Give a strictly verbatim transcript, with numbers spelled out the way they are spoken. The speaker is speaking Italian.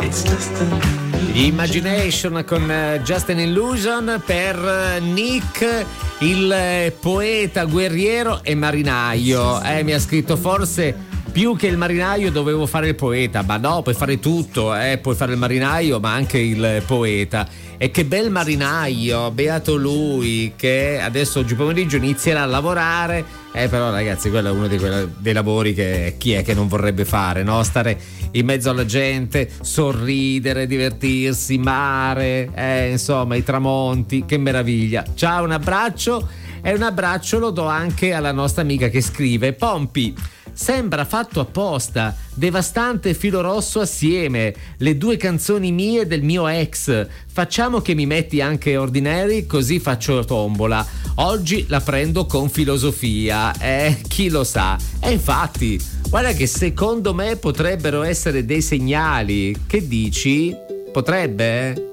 Gli Imagination con Just an Illusion per Nick, il poeta, guerriero e marinaio. Eh, mi ha scritto: forse più che il marinaio dovevo fare il poeta. Ma no, puoi fare tutto, eh? Puoi fare il marinaio ma anche il poeta. E che bel marinaio, beato lui, che adesso oggi pomeriggio inizierà a lavorare. Eh però ragazzi, quello è uno di quei, dei lavori che chi è che non vorrebbe fare, no? Stare in mezzo alla gente, sorridere, divertirsi, mare, eh, insomma i tramonti, che meraviglia. Ciao, un abbraccio, e un abbraccio lo do anche alla nostra amica che scrive: Pompi, sembra fatto apposta, devastante e filo rosso assieme, le due canzoni mie e del mio ex. Facciamo che mi metti anche Ordinary, così faccio tombola. Oggi la prendo con filosofia, eh, chi lo sa. E infatti, guarda che secondo me potrebbero essere dei segnali. Che dici? Potrebbe?